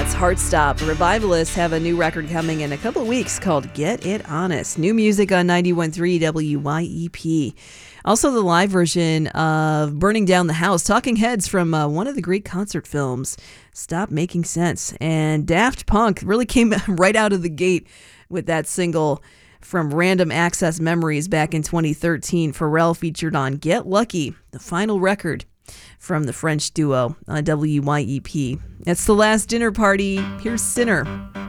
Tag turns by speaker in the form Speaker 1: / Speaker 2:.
Speaker 1: Heartstop. Revivalists have a new record coming in a couple of weeks called Get It Honest. New music on 91.3 WYEP. Also the live version of Burning Down the House. Talking Heads from one of the great concert films, Stop Making Sense. And Daft Punk really came right out of the gate with that single from Random Access Memories back in 2013. Pharrell featured on Get Lucky, the final record from the French duo on WYEP. It's The Last Dinner Party. Here's Sinner.